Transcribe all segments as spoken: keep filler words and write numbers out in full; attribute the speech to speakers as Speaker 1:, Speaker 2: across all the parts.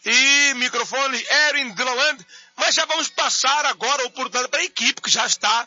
Speaker 1: e microfone Erin Delaland, mas já vamos passar agora a oportunidade para a equipe que já está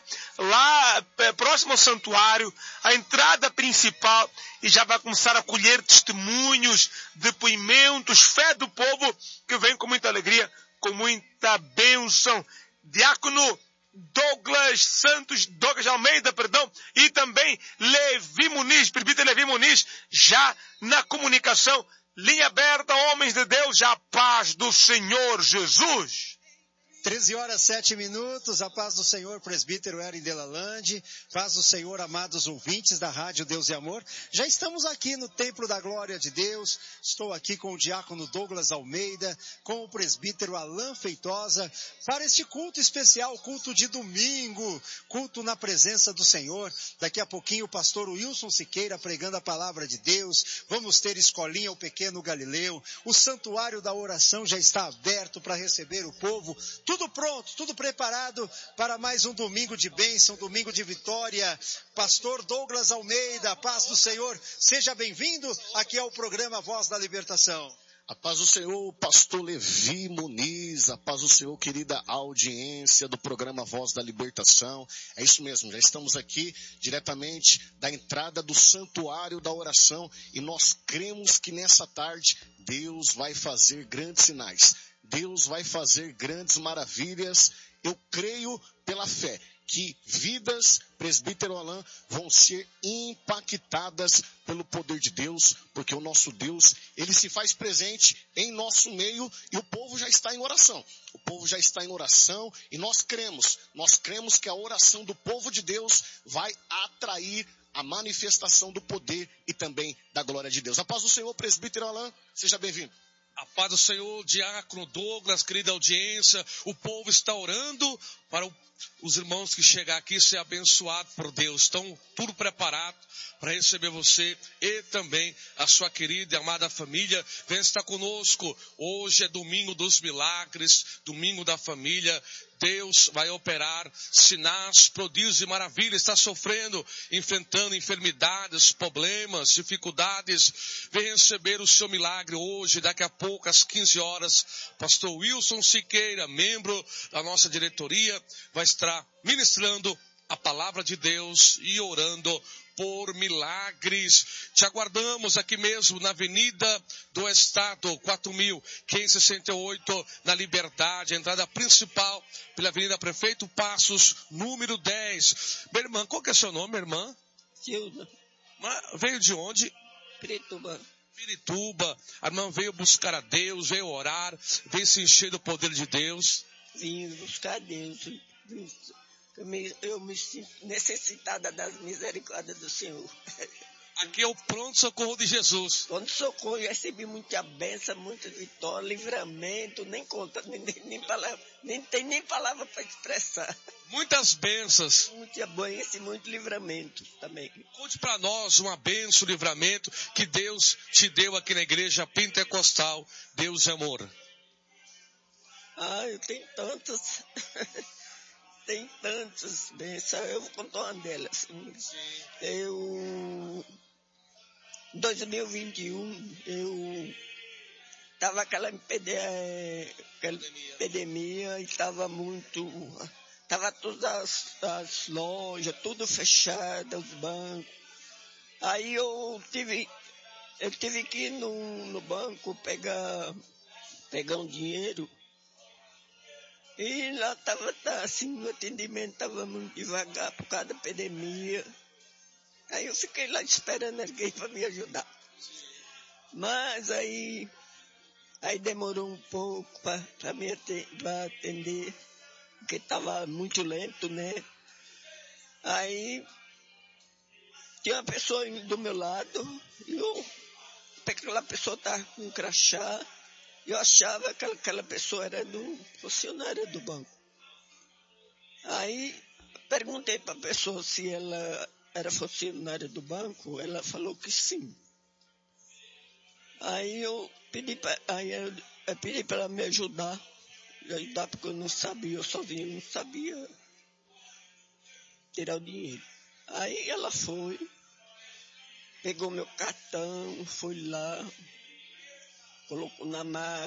Speaker 1: lá é, próximo ao santuário, a entrada principal, e já vai começar a colher testemunhos, depoimentos, fé do povo que vem com muita alegria, com muita bênção. Diácono Douglas Santos, Douglas Almeida, perdão, e também Levi Muniz, presbítero Levi Muniz, já na comunicação. Linha aberta, homens de Deus, a paz do Senhor Jesus.
Speaker 2: treze horas, sete minutos, a paz do Senhor, presbítero Erin Delaland, paz do Senhor, amados ouvintes da Rádio Deus e Amor. Já estamos aqui no Templo da Glória de Deus, estou aqui com o diácono Douglas Almeida, com o presbítero Alain Feitosa, para este culto especial, culto de domingo, culto na presença do Senhor. Daqui a pouquinho o pastor Wilson Siqueira pregando a palavra de Deus, vamos ter escolinha o pequeno Galileu, o santuário da oração já está aberto para receber o povo, tudo Tudo pronto, tudo preparado para mais um domingo de bênção, domingo de vitória. Pastor Douglas Almeida, paz do Senhor, seja bem-vindo aqui ao programa Voz da Libertação.
Speaker 3: A paz do Senhor, pastor Levi Muniz, a paz do Senhor, querida audiência do programa Voz da Libertação. É isso mesmo, já estamos aqui diretamente da entrada do santuário da oração e nós cremos que nessa tarde Deus vai fazer grandes sinais. Deus vai fazer grandes maravilhas. Eu creio pela fé que vidas, presbítero Alain, vão ser impactadas pelo poder de Deus, porque o nosso Deus, ele se faz presente em nosso meio e o povo já está em oração. O povo já está em oração e nós cremos, nós cremos que a oração do povo de Deus vai atrair a manifestação do poder e também da glória de Deus. A paz do Senhor, presbítero Alain, seja bem-vindo.
Speaker 4: A paz do Senhor, diácono Douglas, querida audiência, o povo está orando para o, os irmãos que chegam aqui ser abençoados por Deus. Estão tudo preparado para receber você e também a sua querida e amada família. Vem estar conosco. Hoje é domingo dos milagres, domingo da família. Deus vai operar sinais, prodígios e maravilhas. Está sofrendo, enfrentando enfermidades, problemas, dificuldades. Vem receber o seu milagre hoje, daqui a pouco, às quinze horas. Pastor Wilson Siqueira, membro da nossa diretoria, vai estar ministrando a palavra de Deus e orando por milagres. Te aguardamos aqui mesmo na Avenida do Estado, quatro mil quinhentos e sessenta e oito, na Liberdade, a entrada principal pela Avenida Prefeito Passos, número dez. Minha irmã, qual que é seu nome, minha irmã?
Speaker 5: Silva.
Speaker 4: Veio de onde?
Speaker 5: Pirituba.
Speaker 4: Pirituba. A irmã veio buscar a Deus, veio orar, veio se encher do poder de Deus.
Speaker 5: Vim buscar a Deus. Eu me, eu me sinto necessitada das misericórdias do Senhor.
Speaker 4: Aqui é o pronto-socorro de Jesus.
Speaker 5: Pronto-socorro, eu recebi muita bênção, muita vitória, livramento, nem conta, nem, nem, nem palavra, nem tem nem palavra para expressar.
Speaker 4: Muitas bênçãos.
Speaker 5: Muita bênção e muito livramento também.
Speaker 4: Conte para nós uma bênção, livramento que Deus te deu aqui na igreja pentecostal. Deus é amor.
Speaker 5: Ah, eu tenho tantas... Tem tantas bênçãos, eu vou contar uma delas. Sim. Eu, em dois mil e vinte e um, eu estava aquela, aquela epidemia e estava muito, estava todas as, as lojas, tudo fechado, os bancos. Aí eu tive, eu tive que ir no, no banco pegar, pegar um dinheiro. E lá estava assim, o atendimento estava muito devagar por causa da epidemia. Aí eu fiquei lá esperando alguém para me ajudar. Mas aí, aí demorou um pouco para me atender, porque estava muito lento, né? Aí tinha uma pessoa do meu lado, e eu, aquela pessoa estava com um crachá. Eu achava que aquela pessoa era do funcionário do banco. Aí perguntei para a pessoa se ela era funcionária do banco. Ela falou que sim. Aí eu pedi para eu, eu pedi para ela me ajudar. Me ajudar porque eu não sabia, eu sozinho não sabia tirar o dinheiro. Aí ela foi, pegou meu cartão, foi lá, colocou na máquina.